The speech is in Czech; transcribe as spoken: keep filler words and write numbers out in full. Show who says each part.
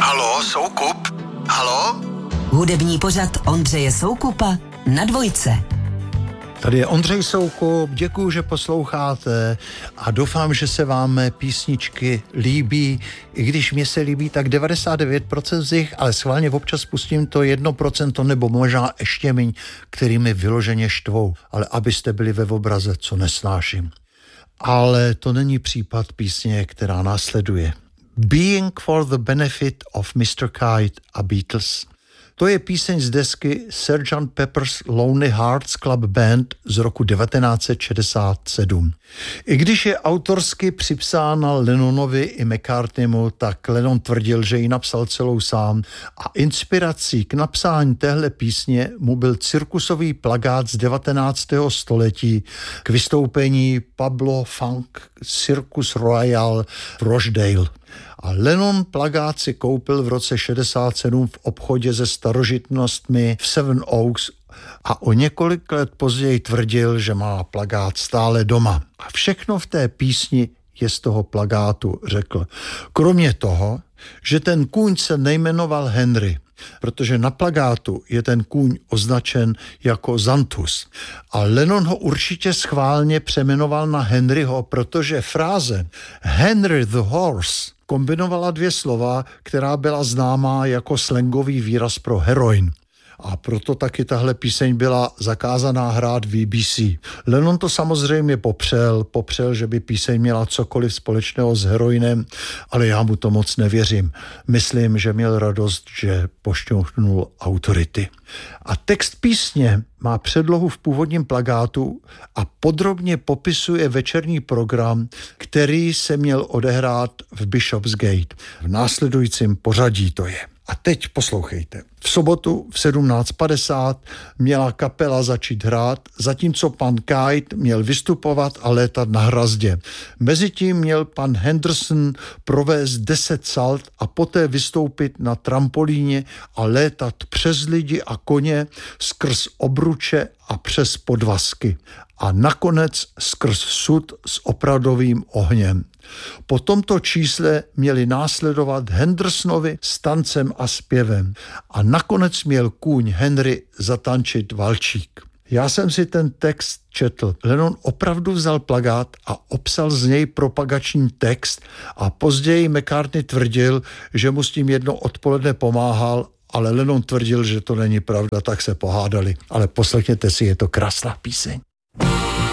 Speaker 1: Halo, Soukup? Halo?
Speaker 2: Hudební pořad Ondřeje Soukupa na Dvojce.
Speaker 3: Tady je Ondřej Soukup, děkuju, že posloucháte a doufám, že se vám mé písničky líbí. I když mě se líbí tak devadesát devět procent z nich, ale schválně občas pustím to jedno procento nebo možná ještě míň, který mi vyloženě štvou. Ale abyste byli ve obraze, co nesnáším. Ale to není případ písně, která následuje. Being for the Benefit of mister Kite a Beatles. To je píseň z desky sergeant Pepper's Lonely Hearts Club Band z roku devatenáct set šedesát sedm. I když je autorsky připsána Lennonovi i McCartneymu, tak Lennon tvrdil, že ji napsal celou sám a inspirací k napsání téhle písně mu byl cirkusový plakát z devatenáctého století k vystoupení Pablo Funk Circus Royal v Rochdale. A Lennon plakát si koupil v roce šedesát sedm v obchodě se starožitnostmi v Seven Oaks a o několik let později tvrdil, že má plakát stále doma. A všechno v té písni je z toho plakátu, řekl. Kromě toho, že ten kůň se nejmenoval Henry, protože na plakátu je ten kůň označen jako Xanthus. A Lennon ho určitě schválně přejmenoval na Henryho, protože fráze Henry the Horse kombinovala dvě slova, která byla známá jako slangový výraz pro heroin. A proto taky tahle píseň byla zakázaná hrát v B B C. Lennon to samozřejmě popřel, popřel, že by píseň měla cokoliv společného s heroinem, ale já mu to moc nevěřím. Myslím, že měl radost, že pošťouchnul autority. A text písně má předlohu v původním plakátu a podrobně popisuje večerní program, který se měl odehrát v Bishopsgate. V následujícím pořadí to je. A teď poslouchejte. V sobotu v sedmnáct padesát měla kapela začít hrát, zatímco pan Kite měl vystupovat a létat na hrazdě. Mezitím měl pan Henderson provést deset salt a poté vystoupit na trampolíně a létat přes lidi a koně, skrz obruče a přes podvazky. A nakonec skrz sud s opravdovým ohněm. Po tomto čísle měli následovat Hendersonovi s tancem a zpěvem. A nakonec měl kůň Henry zatančit valčík. Já jsem si ten text četl. Lennon opravdu vzal plakát a obsal z něj propagační text a později McCartney tvrdil, že mu s tím jedno odpoledne pomáhal, ale Lennon tvrdil, že to není pravda, tak se pohádali. Ale poslechněte si, je to krásná píseň.